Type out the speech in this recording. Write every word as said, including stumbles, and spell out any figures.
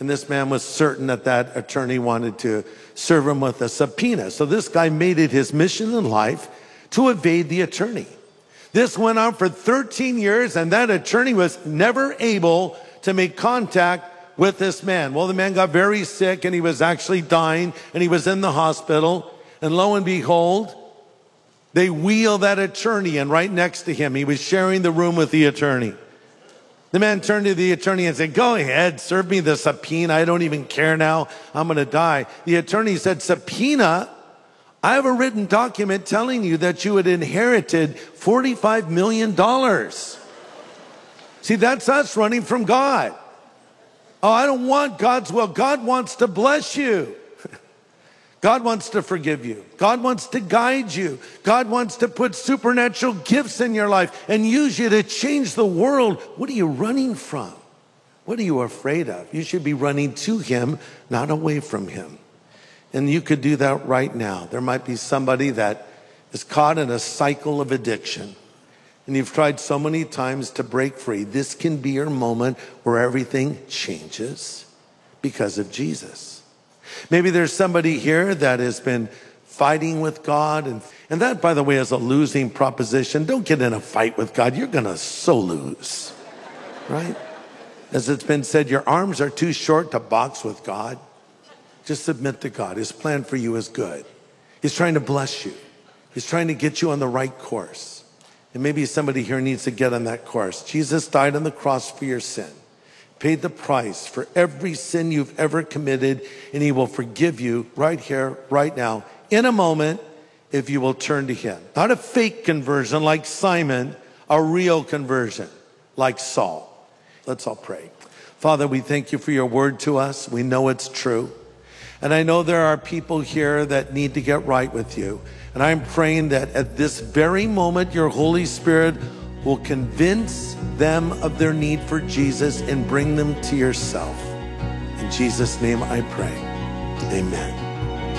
And this man was certain that that attorney wanted to serve him with a subpoena. So this guy made it his mission in life to evade the attorney. This went on for thirteen years, and that attorney was never able to make contact with this man. Well, the man got very sick, and he was actually dying, and he was in the hospital. And lo and behold, they wheel that attorney in right next to him. He was sharing the room with the attorney. The man turned to the attorney and said, "Go ahead, serve me the subpoena. I don't even care now. I'm going to die." The attorney said, "Subpoena? I have a written document telling you that you had inherited forty-five million dollars. See, that's us running from God. Oh, I don't want God's will. God wants to bless you. God wants to forgive you. God wants to guide you. God wants to put supernatural gifts in your life and use you to change the world. What are you running from? What are you afraid of? You should be running to him, not away from him. And you could do that right now. There might be somebody that is caught in a cycle of addiction, and you've tried so many times to break free. This can be your moment where everything changes because of Jesus. Maybe there's somebody here that has been fighting with God. And, and that, by the way, is a losing proposition. Don't get in a fight with God. You're going to so lose, right? As it's been said, your arms are too short to box with God. Just submit to God. His plan for you is good. He's trying to bless you. He's trying to get you on the right course. And maybe somebody here needs to get on that course. Jesus died on the cross for your sin, paid the price for every sin you've ever committed, and he will forgive you right here, right now, in a moment, if you will turn to him. Not a fake conversion like Simon, a real conversion like Saul. Let's all pray. Father, we thank you for your word to us. We know it's true. And I know there are people here that need to get right with you. And I'm praying that at this very moment, your Holy Spirit will convince them of their need for Jesus and bring them to yourself. In Jesus' name I pray. Amen.